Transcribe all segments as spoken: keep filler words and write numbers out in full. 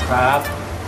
ครับ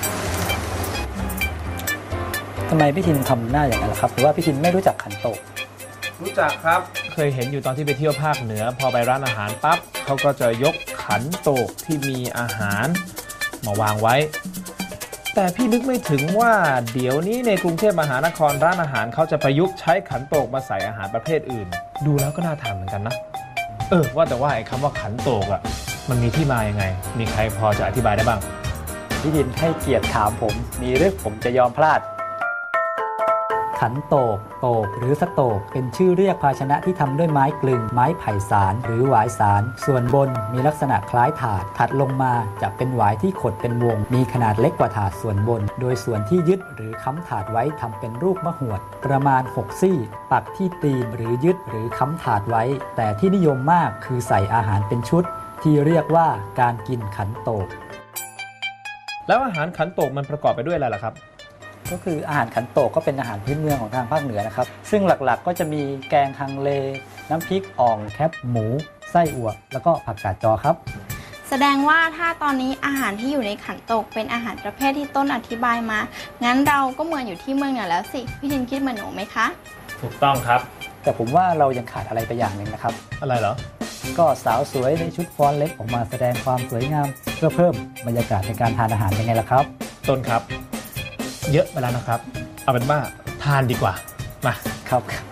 ทำไมพี่ทินทำหน้าอย่างนั้นล่ะครับหรือว่าพี่ทินไม่รู้จักขันโตกรู้จักครับเคยเห็นอยู่ตอนที่ไปเที่ยวภาคเหนือพอไปร้านอาหารปั๊บเขาก็จะยกขันโตกที่มีอาหารมาวางไว้แต่พี่นึกไม่ถึงว่าเดี๋ยวนี้ในกรุงเทพมหานครร้านอาหารเขาจะประยุกต์ใช้ขันโตกมาใส่อาหารประเภทอื่นดูแล้วก็น่าทานเหมือนกันนะเออว่าแต่ว่าไอ้คำว่าขันโตกอ่ะมันมีที่มายังไงมีใครพอจะอธิบายได้บ้างพี่ทินให้เกียรติถามผมมีหรือผมจะยอมพลาดขันโตกโตกหรือสโตกเป็นชื่อเรียกภาชนะที่ทำด้วยไม้กลึงไม้ไผ่สารหรือหวายสารส่วนบนมีลักษณะคล้ายถาดถัดลงมาจะเป็นหวายที่ขดเป็นวงมีขนาดเล็กกว่าถาดส่วนบนโดยส่วนที่ยึดหรือค้ำถาดไว้ทำเป็นรูปมะหวดประมาณหกซี่ปักที่ตีนหรือยึดหรือค้ำถาดไว้แต่ที่นิยมมากคือใส่อาหารเป็นชุดที่เรียกว่าการกินขันโตกแล้วอาหารขันโตกมันประกอบไปด้วยอะไรล่ะครับก็คืออาหารขันโตกก็เป็นอาหารพื้นเมืองของทางภาคเหนือนะครับซึ่งหลักๆก็จะมีแกงฮังเลน้ำพริกอ่องแคบหมูไส้อั่วแล้วก็ผักกาดจอครับแสดงว่าถ้าตอนนี้อาหารที่อยู่ในขันโตกเป็นอาหารประเภทที่ต้นอธิบายมางั้นเราก็เหมือนอยู่ที่เมืองเหนือแล้วสิพี่ทินคิดเหมือนหนูไหมคะถูกต้องครับแต่ผมว่าเรายังขาดอะไรไปอย่างหนึ่งนะครับอะไรเหรอก็สาวสวยในชุดฟ้อนเล็กออกมาแสดงความสวยงามเพื่อเพิ่มบรรยากาศในการทานอาหารยังไงล่ะครับต้นครับเยอะไปแล้วนะครับเอาเป็นว่าทานดีกว่ามาครับ